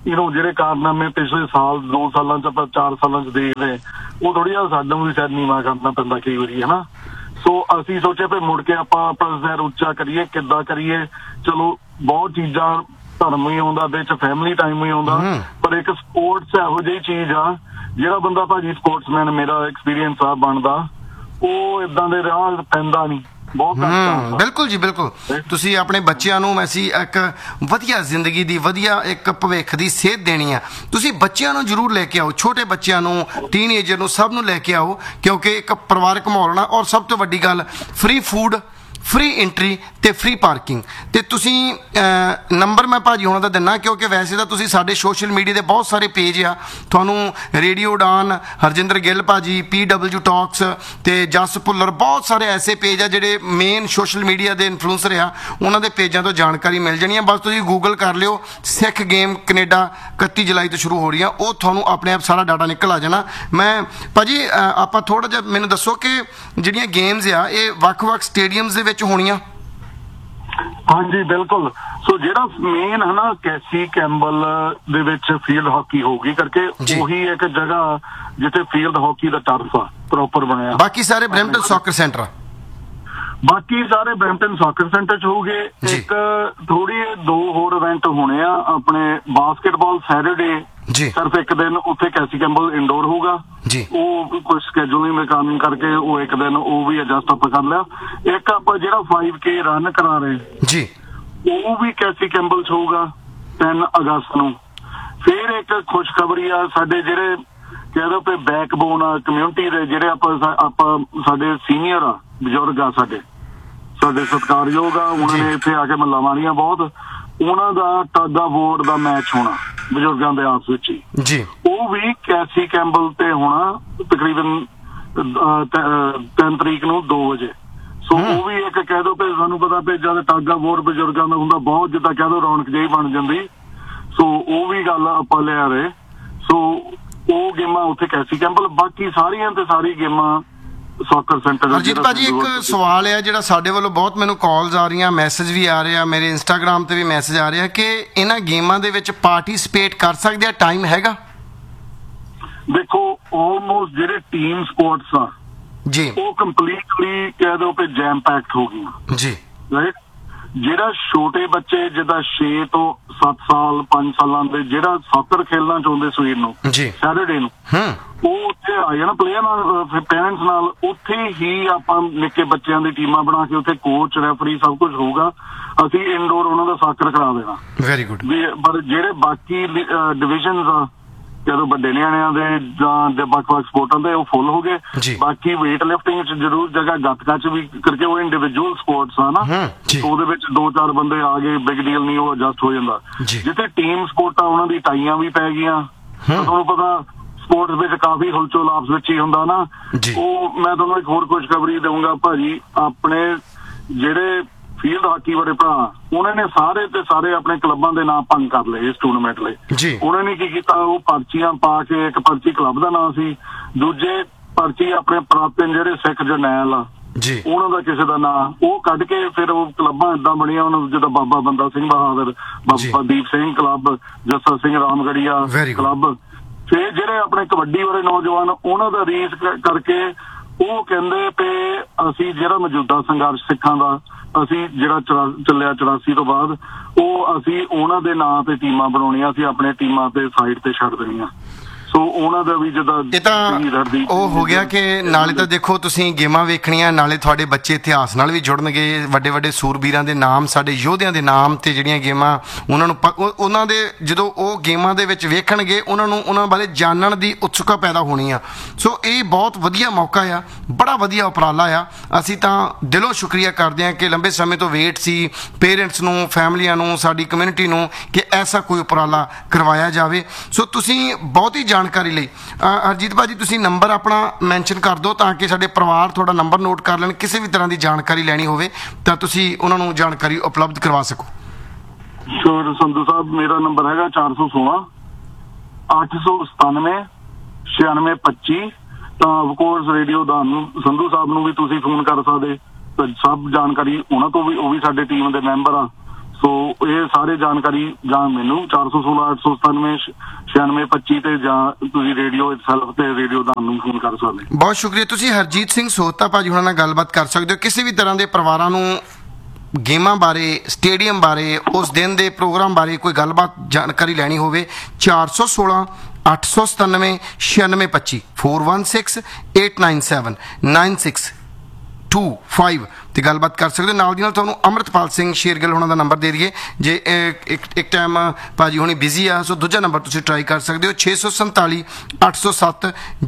ਜਿਹੜੇ ਕਾਰਨਾਮੇ ਪਿਛਲੇ ਸਾਲ 2 ਸਾਲਾਂ ਚ ਆਪਾਂ 4 ਸਾਲਾਂ ਚ ਦੇਖ ਰਹੇ ਉਹ ਥੋੜੀ ਜਿਹਾ ਸਾਨੂੰ ਵੀ ਸ਼ਾਇਦ ਨੀਵਾਂ ਕਰਨਾ ਪੈਂਦਾ ਕਈ ਵਾਰੀ ਹੈ ਨਾ। ਸੋ ਅਸੀਂ ਸੋਚਿਆ ਵੀ ਮੁੜ ਕੇ ਆਪਾਂ ਆਪਣਾ ਜ਼ਹਿਰ ਉੱਚਾ ਕਰੀਏ, ਕਿੱਦਾਂ ਕਰੀਏ। ਚਲੋ ਬਹੁਤ ਚੀਜ਼ਾਂ, ਧਰਮ ਵੀ ਆਉਂਦਾ ਵਿੱਚ, ਫੈਮਿਲੀ ਟਾਈਮ ਵੀ ਆਉਂਦਾ, ਪਰ ਇੱਕ ਸਪੋਰਟਸ ਇਹੋ ਜਿਹੀ ਚੀਜ਼ ਆ ਜਿਹੜਾ ਬੰਦਾ ਭਾਜੀ ਸਪੋਰਟਸਮੈਨ ਮੇਰਾ ਐਕਸਪੀਰੀਅੰਸ ਆ ਬਣਦਾ, ਉਹ ਇਦਾਂ ਦੇ ਰਾਹ ਪੈਂਦਾ ਨਹੀਂ। ਬਿਲਕੁਲ ਜੀ, ਬਿਲਕੁਲ। ਤੁਸੀਂ ਆਪਣੇ ਬੱਚਿਆਂ ਨੂੰ ਅਸੀਂ ਇੱਕ ਵਧੀਆ ਜ਼ਿੰਦਗੀ ਦੀ, ਵਧੀਆ ਇੱਕ ਭਵਿੱਖ ਦੀ ਸੇਧ ਦੇਣੀ ਆ। ਤੁਸੀਂ ਬੱਚਿਆਂ ਨੂੰ ਜ਼ਰੂਰ ਲੈ ਕੇ ਆਓ, ਛੋਟੇ ਬੱਚਿਆਂ ਨੂੰ, ਟੀਨਏਜਰ ਨੂੰ, ਸਭ ਨੂੰ ਲੈ ਕੇ ਆਓ, ਕਿਉਂਕਿ ਇੱਕ ਪਰਿਵਾਰਕ ਮਾਹੌਲ ਨਾਲ, ਔਰ ਸਭ ਤੋਂ ਵੱਡੀ ਗੱਲ ਫ੍ਰੀ ਫੂਡ, ਫ੍ਰੀ ਐਂਟਰੀ ਤੇ ਫ੍ਰੀ ਪਾਰਕਿੰਗ। ਤੇ ਤੁਸੀਂ ਨੰਬਰ ਮੈਂ ਭਾਜੀ ਹੋਣਾ ਦਾ ਦਿੰਨਾ, ਕਿਉਂਕਿ ਵੈਸੇ ਤਾਂ ਤੁਸੀਂ ਸਾਡੇ ਸੋਸ਼ਲ ਮੀਡੀਆ ਦੇ ਬਹੁਤ ਸਾਰੇ ਪੇਜ ਆ, ਤੁਹਾਨੂੰ ਰੇਡੀਓ ਉਡਾਨ, ਹਰਜਿੰਦਰ ਗਿੱਲ ਭਾਜੀ, PW ਟਾਕਸ ਤੇ ਜਸ ਭੁੱਲਰ, ਬਹੁਤ ਸਾਰੇ ਐਸੇ ਪੇਜ ਆ ਜਿਹੜੇ ਮੇਨ ਸੋਸ਼ਲ ਮੀਡੀਆ ਦੇ ਇਨਫਲੂਐਂਸਰ ਆ, ਉਹਨਾਂ ਦੇ ਪੇਜਾਂ ਤੋਂ ਜਾਣਕਾਰੀ ਮਿਲ ਜਾਣੀ ਆ। ਬਸ ਤੁਸੀਂ ਗੂਗਲ ਕਰ ਲਿਓ, ਸਿੱਖ ਗੇਮ ਕੈਨੇਡਾ 31 ਜੁਲਾਈ ਤੋਂ ਸ਼ੁਰੂ ਹੋ ਰਹੀ ਆ, ਉਹ ਤੁਹਾਨੂੰ ਆਪਣੇ ਆਪ ਸਾਰਾ ਡਾਟਾ ਨਿਕਲ ਆ ਜਾਣਾ। ਮੈਂ ਭਾਜੀ ਆਪਾਂ ਥੋੜਾ ਜਿਹਾ ਮੈਨੂੰ ਦੱਸੋ ਕਿ ਜਿਹੜੀਆਂ ਗੇਮਸ ਆ ਇਹ ਵੱਖ-ਵੱਖ ਸਟੇਡੀਅਮਸ ਦੇ ਵਿੱਚ ਹੋਣੀਆਂ? ਹਾਂਜੀ ਬਿਲਕੁਲ। ਸੋ ਜਿਹੜਾ ਮੇਨ ਹੈ ਨਾ ਕੈਸੀ ਕੈਂਬਲ ਦੇ ਵਿੱਚ ਫੀਲਡ ਹਾਕੀ ਹੋਊਗੀ ਕਰਕੇ, ਉਹੀ ਇੱਕ ਜਗ੍ਹਾ ਜਿੱਥੇ ਫੀਲਡ ਹਾਕੀ ਦਾ ਟਰਫ ਆ ਪ੍ਰੋਪਰ ਬਣਿਆ। ਬਾਕੀ ਸਾਰੇ ਬਰੈਂਪਟਨ ਸੌਕਰ ਸੈਂਟਰ, ਬਾਕੀ ਸਾਰੇ ਬਰੈਂਪਟਨ ਸੌਕਰ ਸੈਂਟਰ ਚ ਹੋਊਗੇ। ਇੱਕ ਥੋੜੀ 2 ਹੋਰ ਇਵੈਂਟ ਹੋਣੇ ਆ ਆਪਣੇ। ਬਾਸਕਟਬਾਲ ਸੈਟਰਡੇ ਸਿਰਫ ਇੱਕ ਦਿਨ ਉੱਥੇ ਕੈਸੀ ਕੈਂਬਲ ਇੰਡੋਰ ਹੋਊਗਾ, ਉਹ ਕੁਝ ਸਕੇਜੂਲਿੰਗ ਦੇ ਕਾਰਨ ਕਰਕੇ ਉਹ ਇੱਕ ਦਿਨ ਉਹ ਵੀ ਐਡਜਸਟ ਆਪਾਂ ਕਰ ਲਿਆ। ਇੱਕ ਆਪਾਂ ਜਿਹੜਾ 5K ਰਨ ਕਰਾ ਰਹੇ ਜੀ, ਉਹ ਵੀ ਕੈਸੀ ਕੈਂਬਲ ਚ ਹੋਊਗਾ 3 ਅਗਸਤ ਨੂੰ। ਫਿਰ ਇੱਕ ਖੁਸ਼ਖਬਰੀ ਆ, ਸਾਡੇ ਜਿਹੜੇ ਕਹਿ ਦੋ ਕਿ ਬੈਕਬੋਨ ਆ ਕਮਿਊਨਿਟੀ ਦੇ, ਜਿਹੜੇ ਆਪਾਂ ਸਾਡੇ ਸੀਨੀਅਰ ਆ, ਬਜ਼ੁਰਗ ਆ, ਸਾਡੇ ਸਤਿਕਾਰਯੋਗ ਆ, ਉਹਨਾਂ ਨੇ ਇੱਥੇ ਆ ਕੇ ਮੱਲਾਂ ਮਾਰੀਆਂ ਬਹੁਤ। ਉਹਨਾਂ ਦਾ tug of war the match ਹੋਣਾ ਬਜ਼ੁਰਗਾਂ ਦੇ ਆਪਸ ਵਿੱਚ ਹੀ, ਉਹ ਵੀ ਕੈਸੀ ਕੈਂਬਲ ਤੇ ਹੋਣਾ ਤਕਰੀਬਨ 3 ਤਰੀਕ ਨੂੰ 2 ਵਜੇ। ਸੋ ਉਹ ਵੀ ਇੱਕ ਕਹਿ ਦੋ, ਸਾਨੂੰ ਪਤਾ ਵੀ ਜਦ ਟਗ ਆਫ ਵਾਰ ਬਜ਼ੁਰਗਾਂ ਦਾ ਹੁੰਦਾ ਬਹੁਤ, ਜਿੱਦਾਂ ਕਹਿ ਦੋ ਰੌਣਕ ਜਿਹੀ ਬਣ ਜਾਂਦੀ। ਸੋ ਉਹ ਵੀ ਗੱਲ ਆਪਾਂ ਲਿਆ ਰਹੇ। ਸੋ ਉਹ ਗੇਮਾਂ ਉੱਥੇ ਕੈਸੀ ਕੈਂਬਲ, ਬਾਕੀ ਸਾਰੀਆਂ ਤੇ ਸਾਰੀ ਗੇਮਾਂ ਸੌਕਰ ਸੈਂਟਰ। ਹਰਜੀਤ ਭਾਜੀ ਇੱਕ ਸਵਾਲ ਹੈ ਜਿਹੜਾ ਸਾਡੇ ਵੱਲੋਂ ਬਹੁਤ ਮੈਨੂੰ ਕਾਲਸ ਆ ਰਹੀਆਂ, ਮੈਸੇਜ ਵੀ ਆ ਰਹੇ ਆ, ਮੇਰੇ ਇੰਸਟਾਗ੍ਰਾਮ ਤੇ ਵੀ ਮੈਸੇਜ ਆ ਰਿਹਾ ਕਿ ਇਹਨਾਂ ਗੇਮਾਂ ਦੇ ਵਿੱਚ ਪਾਰਟੀਸਪੇਟ ਕਰ ਸਕਦੇ ਆ, ਟਾਈਮ ਹੈਗਾ? ਦੇਖੋ ਆਲਮੋਸਟ ਜਿਹੜੇ ਟੀਮ ਸਪੋਰਟਸ ਆ ਜੀ, ਉਹ ਕੰਪਲੀਟਲੀ ਕਹਿ ਦੋ ਕਿ ਜੈਮ ਪੈਕਡ ਹੋ ਗਈਆਂ ਜੀ, ਰਾਈਟ। ਜਿਹੜਾ ਛੋਟੇ ਬੱਚੇ ਜਿੱਦਾਂ 6 ਤੋਂ 7 ਸਾਲ 5 ਸਾਲਾਂ ਦੇ ਜਿਹੜਾ ਸੌਕਰ ਖੇਲਣਾ ਚਾਹੁੰਦੇ ਸਵੇਰ ਨੂੰ ਸੈਟਰਡੇ ਨੂੰ, ਉਹ ਉੱਥੇ ਆ ਜਾਣਾ ਪਲੇਅਰ ਨਾਲ, ਪੇਰੈਂਟਸ ਨਾਲ। ਉੱਥੇ ਹੀ ਆਪਾਂ ਨਿੱਕੇ ਬੱਚਿਆਂ ਦੀ ਟੀਮਾਂ ਬਣਾ ਕੇ ਉੱਥੇ ਕੋਚ, ਰੈਫਰੀ ਸਭ ਕੁਝ ਹੋਊਗਾ। ਅਸੀਂ ਇਨਡੋਰ ਉਹਨਾਂ ਦਾ ਸੌਕਰ ਕਰਾ ਦੇਣਾ। Very good. ਪਰ ਜਿਹੜੇ ਬਾਕੀ ਡਿਵੀਜ਼ਨਸ ਆ, ਜਦੋਂ ਵੱਡੇ ਨਿਆਣਿਆਂ ਦੇ ਜਾਂ ਵੱਖ-ਵੱਖ ਸਪੋਰਟਾਂ ਦੇ, ਉਹ ਫੁੱਲ ਹੋ ਗਏ। ਬਾਕੀ ਵੇਟ ਲਿਫਟਿੰਗ ਚ ਜ਼ਰੂਰ ਜਗ੍ਹਾ, ਗੱਤਕਾ ਚ ਵੀ ਕਰਕੇ, ਉਹ ਇੰਡੀਵਿਜੂਅਲ ਸਪੋਰਟਸ ਆ ਨਾ, ਉਹਦੇ ਵਿੱਚ 2-4 ਬੰਦੇ ਆ ਗਏ, ਬਿਗ ਡੀਲ ਨਹੀਂ, ਉਹ ਐਡਜਸਟ ਹੋ ਜਾਂਦਾ। ਜਿੱਥੇ ਟੀਮ ਸਪੋਰਟ ਆ ਉਹਨਾਂ ਦੀ ਟਾਈਆਂ ਵੀ ਪੈ ਗਈਆਂ। ਤੁਹਾਨੂੰ ਪਤਾ ਸਪੋਰਟਸ ਵਿੱਚ ਕਾਫੀ ਹੁਲਚੁਲ ਆਪਸ ਵਿੱਚ ਹੀ ਹੁੰਦਾ ਨਾ। ਉਹ ਮੈਂ ਤੁਹਾਨੂੰ ਇੱਕ ਹੋਰ ਖੁਸ਼ਖਬਰੀ ਦਊਂਗਾ ਭਾਜੀ, ਆਪਣੇ ਜਿਹੜੇ ਫੀਲਡ ਹਾਕੀ ਵਾਲੇ ਭਰਾ, ਉਹਨਾਂ ਨੇ ਸਾਰੇ ਤੇ ਸਾਰੇ ਆਪਣੇ ਕਲੱਬਾਂ ਦੇ ਨਾਮ ਭੰਗ ਕਰ ਲਏ ਇਸ ਟੂਰਨਾਮੈਂਟ ਲਈ। ਉਹਨਾਂ ਨੇ ਕੀ ਕੀਤਾ, ਉਹ ਪਰਚੀਆਂ ਪਾ ਕੇ, ਇੱਕ ਪਰਚੀ ਕਲੱਬ ਦਾ ਨਾਂ ਸੀ, ਦੂਜੇ ਪਰਚੀ ਆਪਣੇ ਪ੍ਰਾਪਤਨ ਜਿਹੜੇ ਸਿੱਖ ਜਰਨੈਲ ਆ ਉਹਨਾਂ ਦਾ ਕਿਸੇ ਦਾ ਨਾਂ, ਉਹ ਕੱਢ ਕੇ ਫਿਰ ਉਹ ਕਲੱਬਾਂ ਏਦਾਂ ਬਣੀਆਂ ਉਹਨਾਂ ਨੂੰ, ਜਿੱਦਾਂ ਬਾਬਾ ਬੰਦਾ ਸਿੰਘ ਬਹਾਦਰ, ਬਾਬਾ ਦੀਪ ਸਿੰਘ ਕਲੱਬ, ਜੱਸਾ ਸਿੰਘ ਰਾਮਗੜੀਆ ਕਲੱਬ। ਫਿਰ ਜਿਹੜੇ ਆਪਣੇ ਕਬੱਡੀ ਵਾਲੇ ਨੌਜਵਾਨ, ਉਹਨਾਂ ਦਾ ਰੀਸ ਕਰਕੇ ਉਹ ਕਹਿੰਦੇ ਕਿ ਅਸੀਂ ਜਿਹੜਾ ਮੌਜੂਦਾ ਸੰਘਰਸ਼ ਸਿੱਖਾਂ ਦਾ ਅਸੀਂ ਜਿਹੜਾ ਚੱਲਿਆ 84 ਤੋਂ ਬਾਅਦ, ਉਹ ਅਸੀਂ ਉਹਨਾਂ ਦੇ ਨਾਂ ਤੇ ਟੀਮਾਂ ਬਣਾਉਣੀਆਂ, ਅਸੀਂ ਆਪਣੇ ਟੀਮਾਂ ਤੇ ਸਾਈਡ ਤੇ ਛੱਡ ਦੇਣੀਆਂ। ਸੋ ਉਹਨਾਂ ਦਾ ਵੀ ਜਿੱਦਾਂ ਇਹ ਤਾਂ ਉਹ ਹੋ ਗਿਆ ਕਿ ਨਾਲੇ ਤਾਂ ਦੇਖੋ ਤੁਸੀਂ ਗੇਮਾਂ ਵੇਖਣੀਆਂ, ਨਾਲੇ ਤੁਹਾਡੇ ਬੱਚੇ ਇਤਿਹਾਸ ਨਾਲ ਵੀ ਜੁੜਨਗੇ, ਵੱਡੇ ਵੱਡੇ ਸੂਰਬੀਰਾਂ ਦੇ ਨਾਮ, ਸਾਡੇ ਯੋਧਿਆਂ ਦੇ ਨਾਮ ਤੇ ਜਿਹੜੀਆਂ ਗੇਮਾਂ ਉਹਨਾਂ ਨੂੰ ਉਹਨਾਂ ਦੇ ਜਦੋਂ ਉਹ ਗੇਮਾਂ ਦੇ ਵਿੱਚ ਵੇਖਣਗੇ, ਉਹਨਾਂ ਨੂੰ ਉਹਨਾਂ ਬਾਰੇ ਜਾਣਨ ਦੀ ਉਤਸੁਕਤਾ ਪੈਦਾ ਹੋਣੀ ਆ। ਸੋ ਇਹ ਬਹੁਤ ਵਧੀਆ ਮੌਕਾ ਆ, ਬੜਾ ਵਧੀਆ ਉਪਰਾਲਾ ਆ। ਅਸੀਂ ਤਾਂ ਦਿਲੋਂ ਸ਼ੁਕਰੀਆ ਕਰਦੇ ਹਾਂ ਕਿ ਲੰਬੇ ਸਮੇਂ ਤੋਂ ਵੇਟ ਸੀ ਪੇਰੈਂਟਸ ਨੂੰ, ਫੈਮਲੀਆਂ ਨੂੰ, ਸਾਡੀ ਕਮਿਊਨਿਟੀ ਨੂੰ ਕਿ ਐਸਾ ਕੋਈ ਉਪਰਾਲਾ ਕਰਵਾਇਆ ਜਾਵੇ। ਸੋ ਤੁਸੀਂ ਬਹੁਤ ਹੀ ਜਾਣਕਾਰੀ ਲਈ ਹਰਜੀਤ ਭਾਜੀ ਤੁਸੀਂ ਨੰਬਰ ਆਪਣਾ ਮੈਂਸ਼ਨ ਕਰ ਦਿਓ ਤਾਂ ਕਿ ਸਾਡੇ ਪਰਿਵਾਰ ਤੁਹਾਡਾ ਨੰਬਰ ਨੋਟ ਕਰ ਲੈਣ, ਕਿਸੇ ਵੀ ਤਰ੍ਹਾਂ ਦੀ ਜਾਣਕਾਰੀ ਲੈਣੀ ਹੋਵੇ ਤਾਂ ਤੁਸੀਂ ਉਹਨਾਂ ਨੂੰ ਜਾਣਕਾਰੀ ਉਪਲਬਧ ਕਰਵਾ ਸਕੋ। ਸ਼ੋਰ ਸੰਧੂ ਸਾਹਿਬ, ਮੇਰਾ ਨੰਬਰ ਹੈਗਾ 416 897 9625। ਤਾਂ ਆਫਕੋਰਸ ਰੇਡੀਓ ਦਾ ਸੰਧੂ ਸਾਹਿਬ ਨੂੰ ਵੀ ਤੁਸੀਂ ਫੋਨ ਕਰ ਸਕਦੇ, ਸਭ ਜਾਣਕਾਰੀ ਉਹਨਾਂ ਤੋਂ ਵੀ, ਉਹ ਵੀ ਸਾਡੇ ਟੀਮ ਦੇ ਮੈਂਬਰ ਆ। ਸੋ ਇਹ ਸਾਰੇ ਜਾਣਕਾਰੀ ਜਾਂ ਮੈਨੂੰ 416 897 9625 ਤੇ ਜਾਂ ਤੁਸੀਂ ਰੇਡੀਓ ਇਟਸੈਲਫ ਤੇ ਰੇਡੀਓ ਦਾ ਨੂੰ ਫੋਨ ਕਰ ਸਕਦੇ। ਬਹੁਤ ਸ਼ੁਕਰੀਆ। ਤੁਸੀਂ ਹਰਜੀਤ ਸਿੰਘ ਸੋਹਤਾ ਭਾਜੀ ਹੁਣਾਂ ਨਾਲ ਗੱਲਬਾਤ ਕਰ ਸਕਦੇ ਹੋ। ਕਿਸੇ ਵੀ ਤਰ੍ਹਾਂ ਦੇ ਪਰਿਵਾਰਾਂ ਨੂੰ ਗੇਮਾਂ ਬਾਰੇ, ਸਟੇਡੀਅਮ ਬਾਰੇ, ਉਸ ਦਿਨ ਦੇ ਪ੍ਰੋਗਰਾਮ ਬਾਰੇ ਕੋਈ ਗੱਲਬਾਤ ਜਾਣਕਾਰੀ ਲੈਣੀ ਹੋਵੇ 416 897 9625 416 897 9625 ਤੇ ਗੱਲਬਾਤ ਕਰ ਸਕਦੇ ਹੋ। ਨਾਲ ਦੀ ਨਾਲ ਤੁਹਾਨੂੰ ਅੰਮ੍ਰਿਤਪਾਲ ਸਿੰਘ ਸ਼ੇਰਗਿੱਲ ਹੋਣਾ ਦਾ ਨੰਬਰ ਦੇ ਦਈਏ, ਜੇ ਇੱਕ ਟਾਈਮ ਭਾਜੀ ਹੁਣੀ ਬਿਜ਼ੀ ਆ ਸੋ ਦੂਜਾ ਨੰਬਰ ਤੁਸੀਂ ਟਰਾਈ ਕਰ ਸਕਦੇ ਹੋ 647 807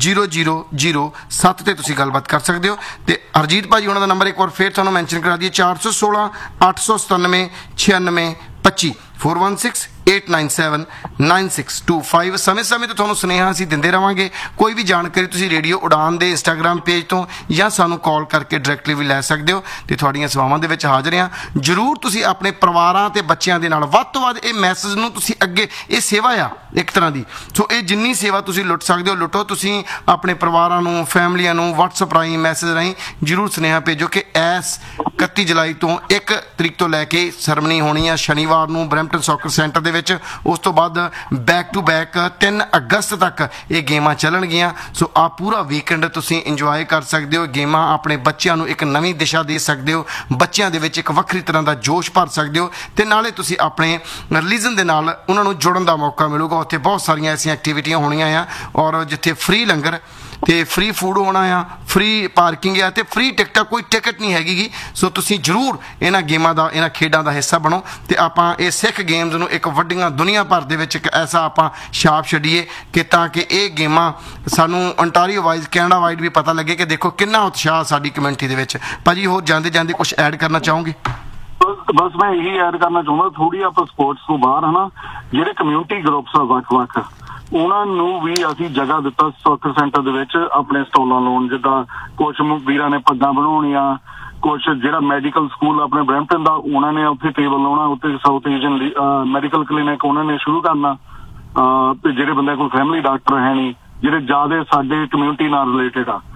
0007 ਤੇ ਤੁਸੀਂ ਗੱਲਬਾਤ ਕਰ ਸਕਦੇ ਹੋ। ਤੇ ਹਰਜੀਤ ਭਾਜੀ ਹੋਣਾ ਦਾ ਨੰਬਰ ਇੱਕ ਵਾਰ ਫਿਰ ਤੁਹਾਨੂੰ ਮੈਂਸ਼ਨ ਕਰਾ ਦਈਏ 416 897 9625 416 897 9625। ਸਮੇਂ-ਸਮੇਂ ਤੇ ਤੁਹਾਨੂੰ ਸੁਨੇਹਾ ਅਸੀਂ ਦਿੰਦੇ ਰਵਾਂਗੇ। ਕੋਈ ਵੀ ਜਾਣਕਾਰੀ ਤੁਸੀਂ ਰੇਡੀਓ ਉਡਾਨ ਦੇ ਇੰਸਟਾਗ੍ਰਾਮ ਪੇਜ ਤੋਂ ਜਾਂ ਸਾਨੂੰ ਕਾਲ ਕਰਕੇ ਡਾਇਰੈਕਟਲੀ ਵੀ ਲੈ ਸਕਦੇ ਹੋ ਤੇ ਤੁਹਾਡੀਆਂ ਸੇਵਾਵਾਂ ਦੇ ਵਿੱਚ ਹਾਜ਼ਰ ਹਾਂ। ਜ਼ਰੂਰ ਤੁਸੀਂ ਆਪਣੇ ਪਰਿਵਾਰਾਂ ਤੇ ਬੱਚਿਆਂ ਦੇ ਨਾਲ ਵੱਧ ਤੋਂ ਵੱਧ ਇਹ ਮੈਸੇਜ ਨੂੰ ਤੁਸੀਂ ਅੱਗੇ, ਇਹ ਸੇਵਾ ਆ ਇੱਕ ਤਰ੍ਹਾਂ ਦੀ, ਸੋ ਇਹ ਜਿੰਨੀ ਸੇਵਾ ਤੁਸੀਂ ਲੁੱਟ ਸਕਦੇ ਹੋ ਲੁੱਟੋ। ਤੁਸੀਂ ਆਪਣੇ ਪਰਿਵਾਰਾਂ ਨੂੰ, ਫੈਮਲੀਆਂ ਨੂੰ WhatsApp ਰਾਹੀਂ, ਮੈਸੇਜ ਰਾਹੀਂ ਜ਼ਰੂਰ ਸੁਨੇਹਾ ਭੇਜੋ ਕਿ ਇਸ 31 ਜੁਲਾਈ ਤੋਂ 1 ਤਰੀਕ ਤੋਂ ਲੈ ਕੇ ਸਰਮਨੀ ਹੋਣੀ ਆ ਸ਼ਨੀਵਾਰ ਨੂੰ ਬਰੈਂਪਟਨ ਸੌਕਰ ਸੈਂਟਰ ਦੇ ਵਿੱਚ। ਉਸ ਤੋਂ ਬਾਅਦ ਬੈਕ ਟੂ ਬੈਕ 3 ਅਗਸਤ ਤੱਕ ਇਹ ਗੇਮਾਂ ਚੱਲਣਗੀਆਂ। ਸੋ ਆ ਪੂਰਾ ਵੀਕਐਂਡ ਤੁਸੀਂ ਇੰਜੋਏ ਕਰ ਸਕਦੇ ਹੋ। ਗੇਮਾਂ ਆਪਣੇ ਬੱਚਿਆਂ ਨੂੰ ਇੱਕ ਨਵੀਂ ਦਿਸ਼ਾ ਦੇ ਸਕਦੇ ਹੋ, ਬੱਚਿਆਂ ਦੇ ਵਿੱਚ ਇੱਕ ਵੱਖਰੀ ਤਰ੍ਹਾਂ ਦਾ ਜੋਸ਼ ਭਰ ਸਕਦੇ ਹੋ ਤੇ ਨਾਲੇ ਤੁਸੀਂ ਆਪਣੇ ਰਿਲੀਜਨ ਦੇ ਨਾਲ ਉਹਨਾਂ ਨੂੰ ਜੁੜਨ ਦਾ ਮੌਕਾ ਮਿਲੂਗਾ। ਉੱਥੇ ਬਹੁਤ ਸਾਰੀਆਂ ਐਸੀਆਂ ਐਕਟੀਵਿਟੀਆਂ ਹੋਣੀਆਂ ਆ ਔਰ ਜਿੱਥੇ ਫ੍ਰੀ ਲੰਗਰ ਤੇ ਫ੍ਰੀ ਫੂਡ ਹੋਣਾ ਆ, ਫ੍ਰੀ ਪਾਰਕਿੰਗ ਆ ਤੇ ਫ੍ਰੀ ਟਿਕਟ, ਕੋਈ ਟਿਕਟ ਨਹੀਂ ਹੈਗੀ। ਸੋ ਤੁਸੀਂ ਜ਼ਰੂਰ ਇਹਨਾਂ ਗੇਮਾਂ ਦਾ, ਇਹਨਾਂ ਖੇਡਾਂ ਦਾ ਹਿੱਸਾ ਬਣੋ ਤੇ ਆਪਾਂ ਇਹ ਸਿੱਖ ਗੇਮਸ ਨੂੰ ਇੱਕ ਵੱਡੀਆਂ ਦੁਨੀਆ ਭਰ ਦੇ ਵਿੱਚ ਇੱਕ ਐਸਾ ਆਪਾਂ ਛਾਪ ਛੱਡੀਏ ਕਿ ਤਾਂ ਕਿ ਇਹ ਗੇਮਾਂ ਸਾਨੂੰ ਅੰਟਾਰੀਓ ਵਾਈਜ਼, ਕੈਨੇਡਾ ਵਾਈਡ ਵੀ ਪਤਾ ਲੱਗੇ ਕਿ ਦੇਖੋ ਕਿੰਨਾ ਉਤਸ਼ਾਹ ਸਾਡੀ ਕਮਿਊਨਿਟੀ ਦੇ ਵਿੱਚ। ਭਾਜੀ ਹੋਰ ਜਾਂਦੇ ਜਾਂਦੇ ਕੁਝ ਐਡ ਕਰਨਾ ਚਾਹੋਗੇ? ਬਸ ਮੈਂ ਇਹੀ ਐਡ ਕਰਨਾ ਚਾਹੁੰਦਾ, ਥੋੜੀ ਆਪਾਂ ਸਪੋਰਟਸ ਤੋਂ ਬਾਹਰ ਹਨਾ, ਜਿਹੜੇ ਕਮਿਊਨਿਟੀ ਗਰੁੱਪਸ ਆ ਵੱਖ-ਵੱਖ, ਉਹਨਾਂ ਨੂੰ ਵੀ ਅਸੀਂ ਜਗ੍ਹਾ ਦਿੱਤਾ ਸੌਕਰ ਸੈਂਟਰ ਦੇ ਵਿੱਚ ਆਪਣੇ ਸਟਾਲਾਂ ਲਾਉਣ। ਜਿੱਦਾਂ ਕੁਛ ਵੀਰਾਂ ਨੇ ਪੱਗਾਂ ਬਣਾਉਣੀਆਂ, ਕੁਛ ਜਿਹੜਾ ਮੈਡੀਕਲ ਸਕੂਲ ਆਪਣੇ ਬਰੈਂਪਟਨ ਦਾ ਉਹਨਾਂ ਨੇ ਉੱਥੇ ਟੇਬਲ ਲਾਉਣਾ, ਉੱਥੇ ਸਾਊਥ ਏਸ਼ੀਅਨ ਮੈਡੀਕਲ ਕਲੀਨਿਕ ਉਹਨਾਂ ਨੇ ਸ਼ੁਰੂ ਕਰਨਾ। ਤੇ ਜਿਹੜੇ ਬੰਦੇ ਕੋਲ ਫੈਮਿਲੀ ਡਾਕਟਰ ਹੈ ਨਹੀਂ, ਜਿਹੜੇ ਜ਼ਿਆਦਾ ਸਾਡੇ ਕਮਿਊਨਿਟੀ ਨਾਲ ਰਿਲੇਟਡ ਆ,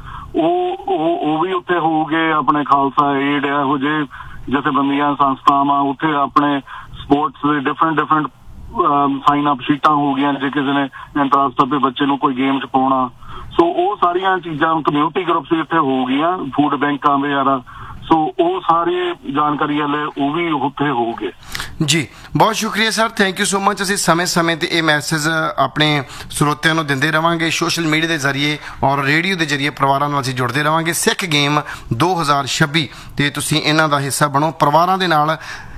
ਉਹ ਵੀ ਉੱਥੇ ਹੋਊਗੇ। ਆਪਣੇ ਖਾਲਸਾ ਏਡ ਇਹੋ ਜਿਹੇ ਜਥੇਬੰਦੀਆਂ, ਸੰਸਥਾਵਾਂ ਉੱਥੇ ਆਪਣੇ ਸਪੋਰਟਸ ਦੇ ਡਿਫਰੈਂਟ ਸਾਈਨ ਅਪ ਸ਼ੀਟਾਂ ਹੋ ਗਈਆਂ ਜੇ ਕਿਸੇ ਨੇ ਇੰਟਰਸਟ ਤੇ ਬੱਚੇ ਨੂੰ ਕੋਈ ਗੇਮ 'ਚ ਪਾਉਣਾ। ਸੋ ਉਹ ਸਾਰੀਆਂ ਚੀਜ਼ਾਂ ਕਮਿਊਨਿਟੀ ਗਰੁੱਪਸ ਇੱਥੇ ਹੋ ਗਈਆਂ, ਫੂਡ ਬੈਂਕਾਂ ਵਗੈਰਾ। ਸੋ ਉਹ ਸਾਰੇ ਜਾਣਕਾਰੀ ਵਾਲੇ ਉਹ ਵੀ ਉੱਥੇ ਹੋਊਗੇ। ਜੀ ਬਹੁਤ ਸ਼ੁਕਰੀਆ sir, thank you so much. ਅਸੀਂ ਸਮੇਂ-ਸਮੇਂ ਤੇ ਇਹ ਮੈਸੇਜ ਆਪਣੇ ਸਰੋਤਿਆਂ ਨੂੰ ਦਿੰਦੇ ਰਵਾਂਗੇ ਸੋਸ਼ਲ ਮੀਡੀਆ ਦੇ ਜ਼ਰੀਏ ਔਰ ਰੇਡੀਓ ਦੇ ਜ਼ਰੀਏ। ਪਰਿਵਾਰਾਂ ਨਾਲ ਅਸੀਂ ਜੁੜਦੇ ਰਵਾਂਗੇ। ਸਿੱਖ ਗੇਮ 2026 ਤੇ ਤੁਸੀਂ ਇਹਨਾਂ ਦਾ ਹਿੱਸਾ ਬਣੋ ਪਰਿਵਾਰਾਂ ਦੇ ਨਾਲ।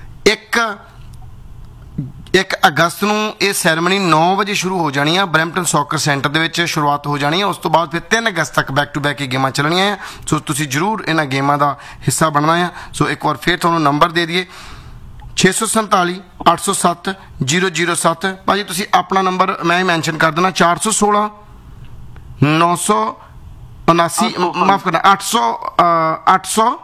1 ਅਗਸਤ ਨੂੰ ਇਹ ਸੈਰੇਮਨੀ 9 ਵਜੇ ਸ਼ੁਰੂ ਹੋ ਜਾਣੀ ਆ ਬਰੈਂਪਟਨ ਸੌਕਰ ਸੈਂਟਰ ਦੇ ਵਿੱਚ ਸ਼ੁਰੂਆਤ ਹੋ ਜਾਣੀ ਆ। ਉਸ ਤੋਂ ਬਾਅਦ ਫਿਰ 3 ਅਗਸਤ ਤੱਕ ਬੈਕ ਟੂ ਬੈਕ ਇਹ ਗੇਮਾਂ ਚੱਲਣੀਆਂ ਆ। ਸੋ ਤੁਸੀਂ ਜ਼ਰੂਰ ਇਹਨਾਂ ਗੇਮਾਂ ਦਾ ਹਿੱਸਾ ਬਣਨਾ ਆ। ਸੋ ਇੱਕ ਵਾਰ ਫਿਰ ਤੁਹਾਨੂੰ ਨੰਬਰ ਦੇ ਦਈਏ 647 807 0007। ਭਾਜੀ ਤੁਸੀਂ ਆਪਣਾ ਨੰਬਰ ਮੈਂ ਮੈਂਸ਼ਨ ਕਰ ਦੇਣਾ 416 979 ਮਾਫ ਕਰਨਾ 879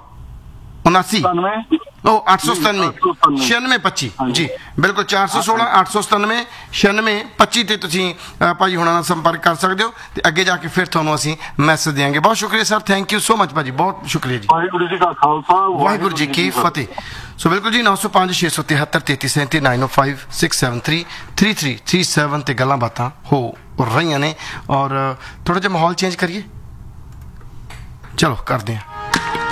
9625 ਜੀ ਬਿਲਕੁਲ 416 897 9625 ਤੇ ਤੁਸੀਂ ਭਾਜੀ ਹੁਣਾਂ ਨਾਲ ਸੰਪਰਕ ਕਰ ਸਕਦੇ ਹੋ ਤੇ ਅੱਗੇ ਜਾ ਕੇ ਫਿਰ ਤੁਹਾਨੂੰ ਅਸੀਂ ਮੈਸੇਜ ਦੇਵਾਂਗੇ। ਬਹੁਤ ਸ਼ੁਕਰੀਆ sir, thank you so much ਭਾਜੀ, ਬਹੁਤ ਸ਼ੁਕਰੀਆ ਜੀ। ਵਾਹਿਗੁਰੂ ਜੀ ਕਾ ਖਾਲਸਾ, ਵਾਹਿਗੁਰੂ ਜੀ ਕੀ ਫਤਿਹ। ਸੋ ਬਿਲਕੁਲ ਜੀ 905 673 3337 905 673 3337 ਤੇ ਗੱਲਾਂ ਬਾਤਾਂ ਹੋ ਰਹੀਆਂ ਨੇ। ਔਰ ਥੋੜਾ ਜਿਹਾ ਮਾਹੌਲ ਚੇਂਜ ਕਰੀਏ, ਚਲੋ ਕਰਦੇ ਹਾਂ।